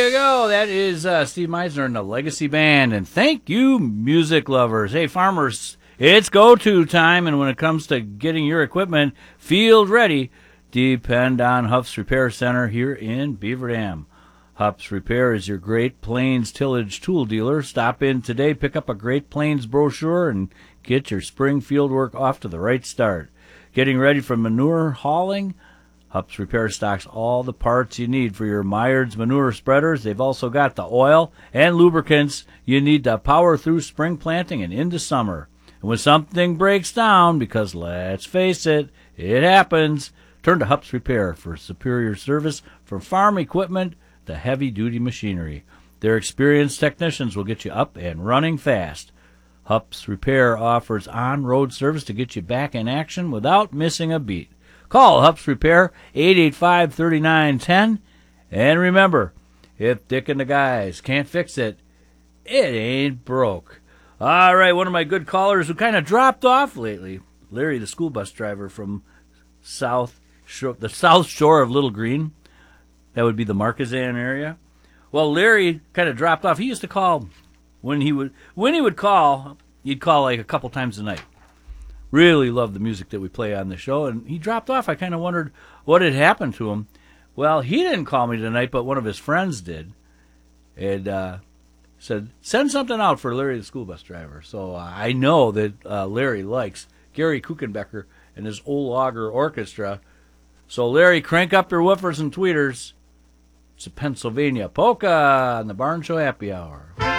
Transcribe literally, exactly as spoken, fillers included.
you go. That is uh, Steve Meisner and the Legacy Band. And thank you, music lovers. Hey, farmers, it's go-to time. And when it comes to getting your equipment field ready, depend on Huff's Repair Center here in Beaver Dam. Huff's Repair is your Great Plains tillage tool dealer. Stop in today, pick up a Great Plains brochure, and get your spring field work off to the right start. Getting ready for manure hauling? Huff's Repair stocks all the parts you need for your Myers manure spreaders. They've also got the oil and lubricants you need to power through spring planting and into summer. And when something breaks down, because let's face it, it happens, turn to Huff's Repair for superior service for farm equipment to heavy-duty machinery. Their experienced technicians will get you up and running fast. Huff's Repair offers on-road service to get you back in action without missing a beat. Call Huff's Repair, eight eight five, three nine one zero. And remember, if Dick and the guys can't fix it, it ain't broke. All right, one of my good callers who kind of dropped off lately, Larry, the school bus driver from South Shore, the South Shore of Little Green. That would be the Marquezan area. Well, Larry kind of dropped off. He used to call when he would when he would call, he'd call like a couple times a night. Really loved the music that we play on the show, and he dropped off. I kind of wondered what had happened to him. Well, he didn't call me tonight, but one of his friends did, and uh, said, send something out for Larry the school bus driver. So uh, I know that uh, Larry likes Gary Kuchenbecker and his Old Auger Orchestra. So Larry, crank up your woofers and tweeters. It's a Pennsylvania polka on the Barn Show Happy Hour.